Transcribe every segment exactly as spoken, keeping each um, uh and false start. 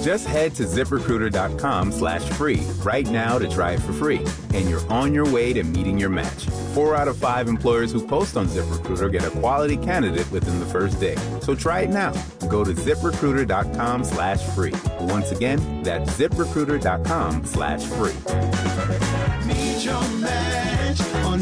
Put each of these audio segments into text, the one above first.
Just head to ZipRecruiter.com slash free right now to try it for free, and you're on your way to meeting your match. Four out of five employers who post on ZipRecruiter get a quality candidate within the first day. So try it now. Go to ZipRecruiter.com slash free. Once again, that's ZipRecruiter.com slash free. Meet your match on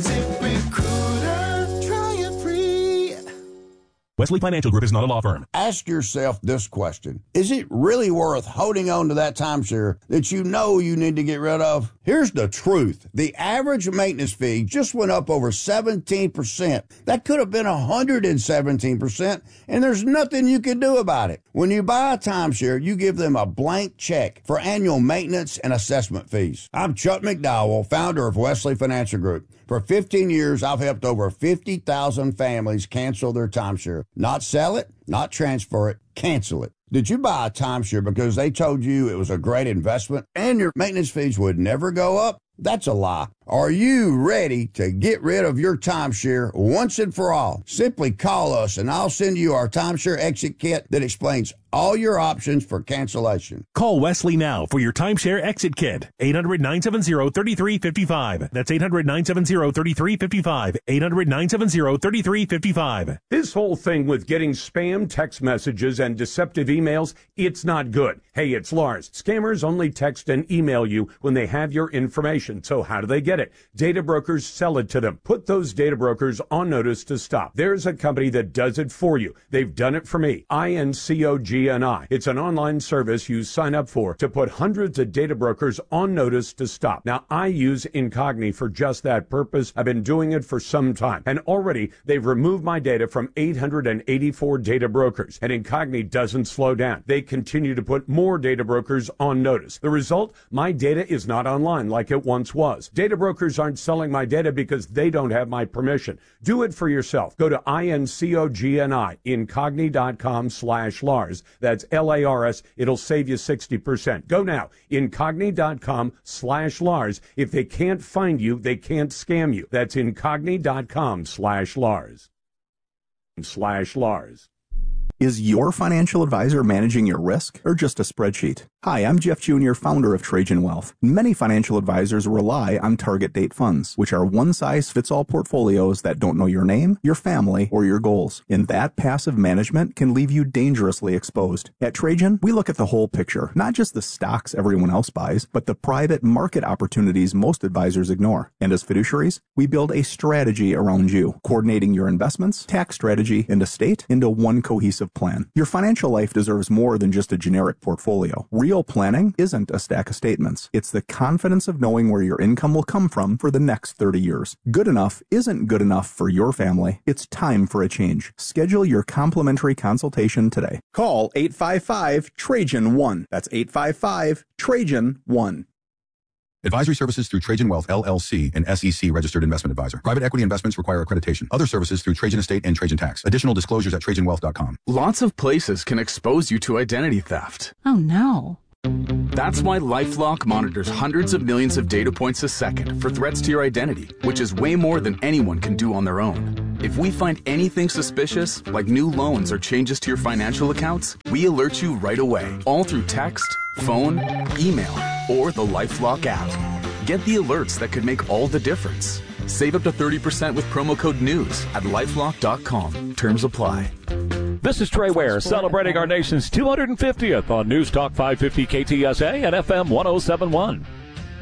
ZipRecruiter. Try it free. Wesley Financial Group is not a law firm. Ask yourself this question. Is it really worth holding on to that timeshare that you know you need to get rid of? Here's the truth. The average maintenance fee just went up over seventeen percent. That could have been one hundred seventeen percent, and there's nothing you can do about it. When you buy a timeshare, you give them a blank check for annual maintenance and assessment fees. I'm Chuck McDowell, founder of Wesley Financial Group. For fifteen years, I've helped over fifty thousand families cancel their timeshare. Not sell it, not transfer it, cancel it. Did you buy a timeshare because they told you it was a great investment and your maintenance fees would never go up? That's a lie. Are you ready to get rid of your timeshare once and for all? Simply call us and I'll send you our timeshare exit kit that explains all your options for cancellation. Call Wesley now for your timeshare exit kit. eight hundred, nine seven zero, three three five five. That's eight hundred, nine seven zero, three three five five. eight hundred, nine seven zero, three three five five. This whole thing with getting spam text messages and deceptive emails, it's not good. Hey, it's Lars. Scammers only text and email you when they have your information. So how do they get it? Data brokers sell it to them. Put those data brokers on notice to stop. There's a company that does it for you. They've done it for me. I N C O G N I. It's an online service you sign up for to put hundreds of data brokers on notice to stop. Now, I use Incogni for just that purpose. I've been doing it for some time. And already, they've removed my data from eight hundred eighty-four data brokers. And Incogni doesn't slow down. They continue to put more data brokers on notice. The result? My data is not online like it once was. Data brokers aren't selling my data because they don't have my permission. Do it for yourself. Go to I N C O G N I, incogni.com slash Lars. That's L A R S. It'll save you sixty percent. Go now, incogni.com slash Lars. If they can't find you, they can't scam you. That's incogni.com slash Lars. Slash Lars. Is your financial advisor managing your risk or just a spreadsheet? Hi, I'm Jeff Junior, founder of Trajan Wealth. Many financial advisors rely on target date funds, which are one-size-fits-all portfolios that don't know your name, your family, or your goals. And that passive management can leave you dangerously exposed. At Trajan, we look at the whole picture, not just the stocks everyone else buys, but the private market opportunities most advisors ignore. And as fiduciaries, we build a strategy around you, coordinating your investments, tax strategy, and estate into one cohesive plan. Your financial life deserves more than just a generic portfolio. Real planning isn't a stack of statements. It's the confidence of knowing where your income will come from for the next thirty years. Good enough isn't good enough for your family. It's time for a change. Schedule your complimentary consultation today. Call eight five five, Trajan one. That's eight five five, Trajan one. Advisory services through Trajan Wealth, L L C, an S E C registered investment advisor. Private equity investments require accreditation. Other services through Trajan Estate and Trajan Tax. Additional disclosures at trajan wealth dot com. Lots of places can expose you to identity theft. Oh no. That's why LifeLock monitors hundreds of millions of data points a second for threats to your identity, which is way more than anyone can do on their own. If we find anything suspicious, like new loans or changes to your financial accounts, we alert you right away, all through text, phone, email, or the LifeLock app. Get the alerts that could make all the difference. Save up to thirty percent with promo code NEWS at lifelock dot com. Terms apply. This is Trey Ware celebrating our nation's two hundred fiftieth on News Talk five fifty K T S A and F M one oh seven point one.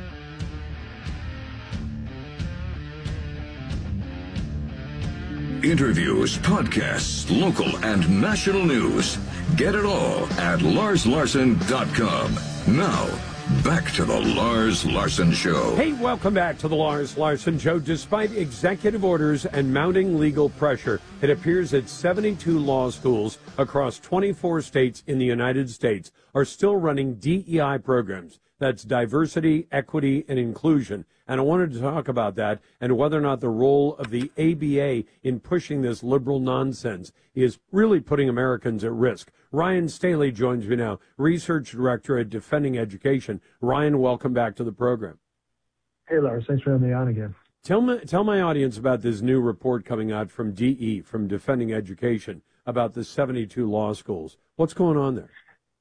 Interviews, podcasts, local and national news. Get it all at lars larson dot com. Now, back to the Lars Larson Show. Hey, welcome back to the Lars Larson Show. Despite executive orders and mounting legal pressure, it appears that seventy-two law schools across twenty-four states in the United States are still running D E I programs. That's diversity, equity, and inclusion. And I wanted to talk about that and whether or not the role of the A B A in pushing this liberal nonsense is really putting Americans at risk. Ryan Staley joins me now, Research Director at Defending Education. Ryan, welcome back to the program. Hey, Lars. Thanks for having me on again. Tell me, tell my audience about this new report coming out from D E, from Defending Education, about the seventy-two law schools. What's going on there?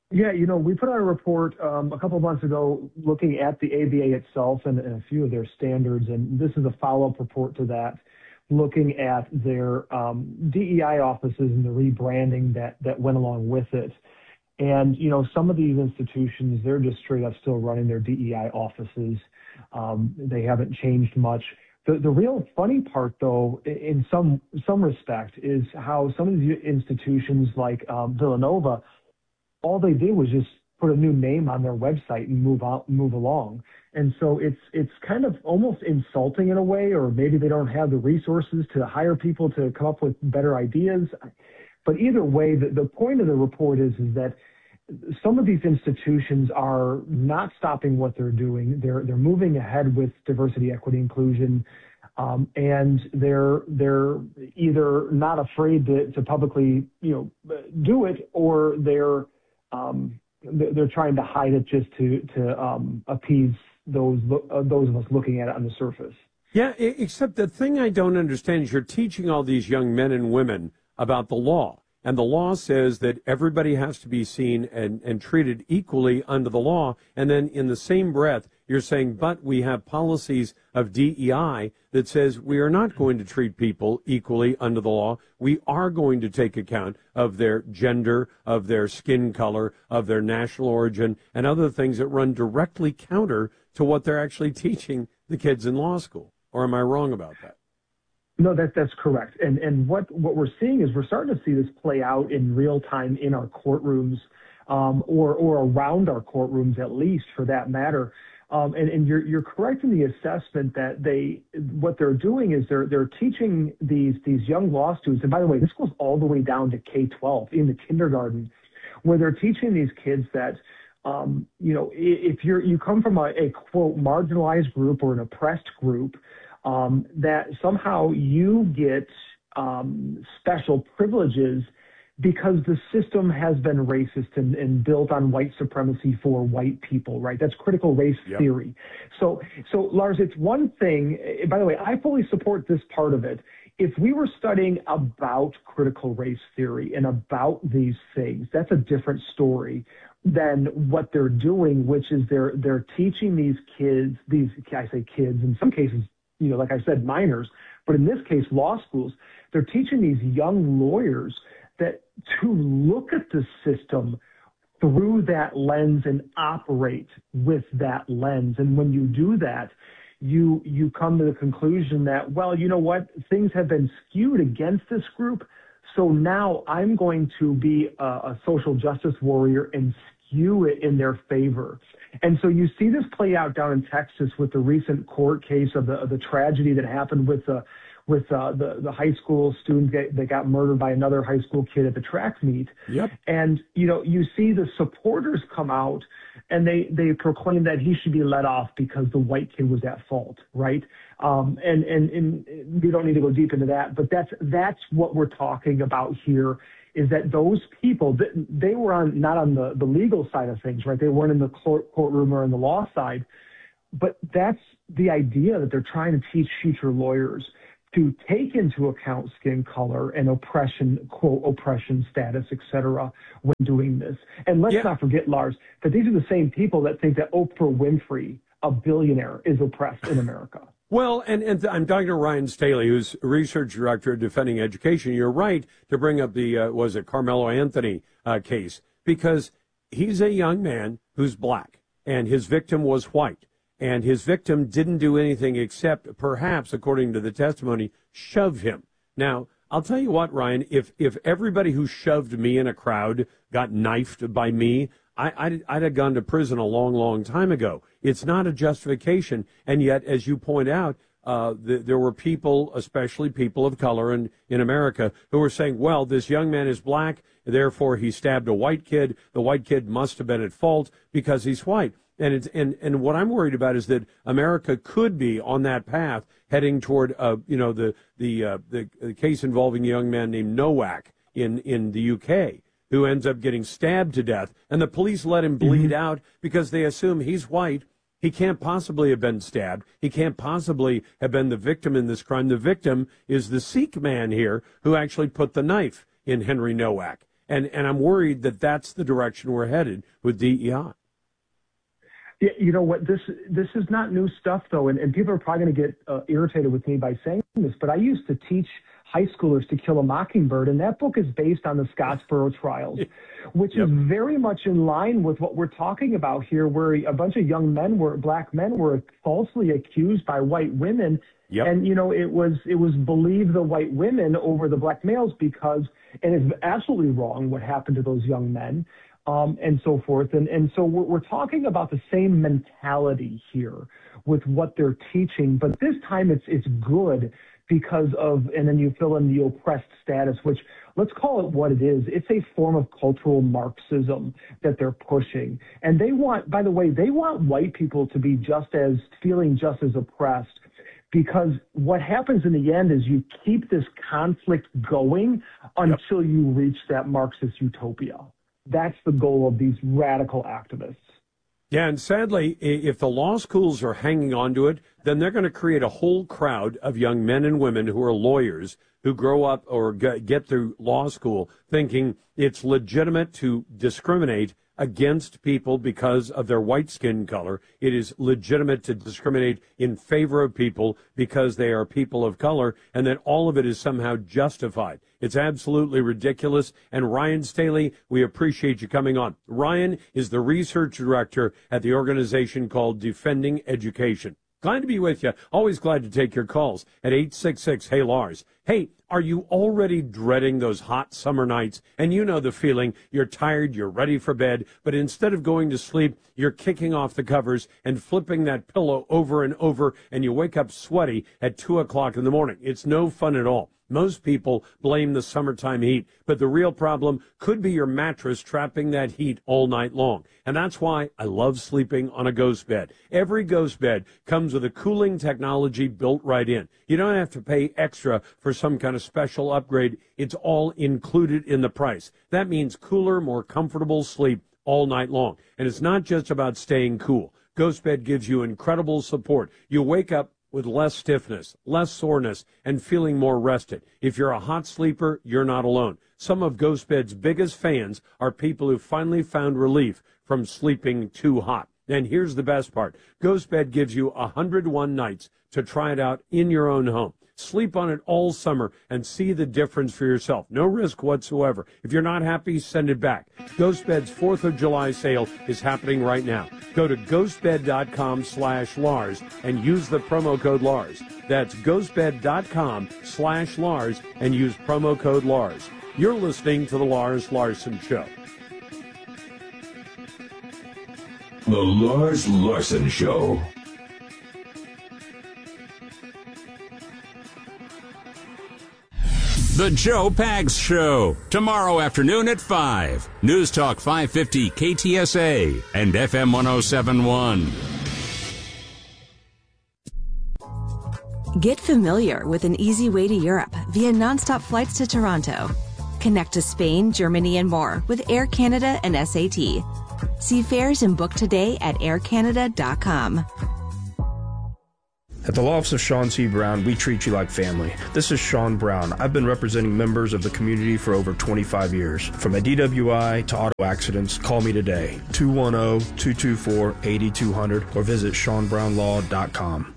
Yeah, you know, we put out a report um, a couple of months ago looking at the A B A itself and, and a few of their standards, and this is a follow-up report to that, looking at their um, D E I offices and the rebranding that, that went along with it. And, you know, some of these institutions, they're just straight up still running their D E I offices. Um, they haven't changed much. The, the real funny part, though, in some some respect, is how some of these institutions like um, Villanova, all they did was just put a new name on their website and move out, move along. And so it's it's kind of almost insulting in a way, or maybe they don't have the resources to hire people to come up with better ideas. But either way, the, the point of the report is, is that some of these institutions are not stopping what they're doing. They're they're moving ahead with diversity, equity, inclusion, um, and they're they're either not afraid to, to publicly you know do it, or they're um, they're trying to hide it just to to um, appease those uh, those of us looking at it on the surface. Yeah, except the thing I don't understand is you're teaching all these young men and women about the law. And the law says that everybody has to be seen and, and treated equally under the law. And then in the same breath, you're saying, but we have policies of D E I that says we are not going to treat people equally under the law. We are going to take account of their gender, of their skin color, of their national origin, and other things that run directly counter to what they're actually teaching the kids in law school. Or am I wrong about that? No, that, that's correct. And and what, what we're seeing is we're starting to see this play out in real time in our courtrooms, um, or or around our courtrooms, at least, for that matter. Um, and, and you're you're correct in the assessment that they what they're doing is they're they're teaching these these young law students. And by the way, this goes all the way down to K twelve in the kindergarten, where they're teaching these kids that um, you know if you're you come from a, a quote marginalized group or an oppressed group. Um, that somehow you get um, special privileges because the system has been racist and, and built on white supremacy for white people, right? That's critical race yep. theory. So, so Lars, it's one thing, by the way, I fully support this part of it. If we were studying about critical race theory and about these things, that's a different story than what they're doing, which is they're, they're teaching these kids, these, I say kids, in some cases, you know, like I said, minors, but in this case, law schools, they're teaching these young lawyers that to look at the system through that lens and operate with that lens. And when you do that, you you come to the conclusion that, well, you know what, things have been skewed against this group, so now I'm going to be a, a social justice warrior and skew it in their favor. And so you see this play out down in Texas with the recent court case of the, of the tragedy that happened with the with uh, the the high school student that, that got murdered by another high school kid at the track meet. Yep. And you know you see the supporters come out and they they proclaim that he should be let off because the white kid was at fault, right? Um, and and and we don't need to go deep into that, but that's that's what we're talking about here. Is that those people, they were on not on the, the legal side of things, right? They weren't in the court, courtroom or in the law side. But that's the idea that they're trying to teach future lawyers to take into account skin color and oppression, quote, oppression status, et cetera, when doing this. And let's yeah. not forget, Lars, that these are the same people that think that Oprah Winfrey, a billionaire, is oppressed in America. Well, and, and I'm talking to Ryan Staley, who's research director at Defending Education. You're right to bring up the, uh, was it Carmelo Anthony uh, case, because he's a young man who's black, and his victim was white, and his victim didn't do anything except, perhaps, according to the testimony, shove him. Now, I'll tell you what, Ryan, if, if everybody who shoved me in a crowd got knifed by me, I, I'd, I'd have gone to prison a long, long time ago. It's not a justification. And yet, as you point out, uh, the, there were people, especially people of color in, in America, who were saying, well, this young man is black, therefore he stabbed a white kid. The white kid must have been at fault because he's white. And, it's, and, and what I'm worried about is that America could be on that path heading toward, uh, you know, the, the, uh, the, the case involving a young man named Nowak in, in the U K. Who ends up getting stabbed to death, and the police let him bleed mm-hmm. out because they assume he's white. He can't possibly have been stabbed. He can't possibly have been the victim in this crime. The victim is the Sikh man here who actually put the knife in Henry Nowak. And, and I'm worried that that's the direction we're headed with D E I. Yeah, you know what? This this is not new stuff, though, and, and people are probably going to get uh, irritated with me by saying this, but I used to teach high schoolers To Kill a Mockingbird, and that book is based on the Scottsboro trials, which yep. is very much in line with what we're talking about here, where a bunch of young men were, black men were falsely accused by white women. Yep. And, you know, it was it was believe the white women over the black males because, and it's absolutely wrong what happened to those young men. Um, and so forth. And, and so we're, we're talking about the same mentality here with what they're teaching, but this time it's it's good because of, and then you fill in the oppressed status, which let's call it what it is. It's a form of cultural Marxism that they're pushing. And they want, by the way, they want white people to be just as, feeling just as oppressed, because what happens in the end is you keep this conflict going until yep. you reach that Marxist utopia. That's the goal of these radical activists. Yeah, and sadly, if the law schools are hanging on to it, then they're going to create a whole crowd of young men and women who are lawyers who grow up or get through law school thinking it's legitimate to discriminate against people because of their white skin color. It is legitimate to discriminate in favor of people because they are people of color, and that all of it is somehow justified. It's absolutely ridiculous. And Ryan Staley, we appreciate you coming on. Ryan is the research director at the organization called Defending Education. Glad to be with you. Always glad to take your calls at eight six six, hey, Lars. Hey, are you already dreading those hot summer nights? And you know the feeling. You're tired, you're ready for bed, but instead of going to sleep, you're kicking off the covers and flipping that pillow over and over, and you wake up sweaty at two o'clock in the morning. It's no fun at all. Most people blame the summertime heat, but the real problem could be your mattress trapping that heat all night long. And that's why I love sleeping on a ghost bed. Every ghost bed comes with a cooling technology built right in. You don't have to pay extra for some kind of special upgrade. It's all included in the price. That means cooler, more comfortable sleep all night long. And it's not just about staying cool. Ghost bed gives you incredible support. You wake up with less stiffness, less soreness, and feeling more rested. If you're a hot sleeper, you're not alone. Some of GhostBed's biggest fans are people who finally found relief from sleeping too hot. And here's the best part. GhostBed gives you one hundred one nights to try it out in your own home. Sleep on it all summer and see the difference for yourself. No risk whatsoever. If you're not happy, send it back. GhostBed's fourth of July sale is happening right now. Go to ghostbed.com slash Lars and use the promo code Lars. That's ghostbed.com slash Lars and use promo code Lars. You're listening to The Lars Larson Show. The Lars Larson Show. The Joe Pags Show, tomorrow afternoon at five. News Talk five fifty K T S A and F M one oh seven point one. Get familiar with an easy way to Europe via nonstop flights to Toronto. Connect to Spain, Germany, and more with Air Canada and S A T. See fares and book today at air canada dot com. At the Law Office of Sean C. Brown, we treat you like family. This is Sean Brown. I've been representing members of the community for over twenty-five years. From a D W I to auto accidents, call me today, two one zero, two two four, eight two zero zero, or visit sean brown law dot com.